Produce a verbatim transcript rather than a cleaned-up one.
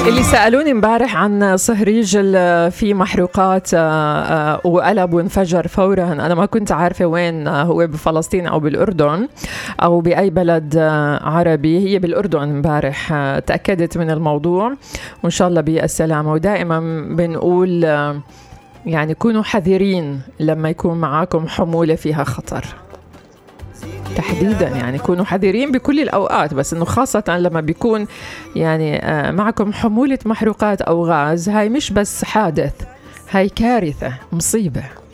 اللي سألوني امبارح عن صهريج في محروقات وقلب وانفجر فورا، أنا ما كنت عارفة وين هو، بفلسطين أو بالأردن أو بأي بلد عربي. هي بالأردن امبارح، تأكدت من الموضوع وإن شاء الله بالسلامة. ودائما بنقول يعني كونوا حذرين لما يكون معاكم حمولة فيها خطر تحديدا، يعني كونوا حذرين بكل الأوقات، بس إنه خاصة لما بيكون يعني معكم حمولة محروقات أو غاز، هاي مش بس حادث، هاي كارثة، مصيبة.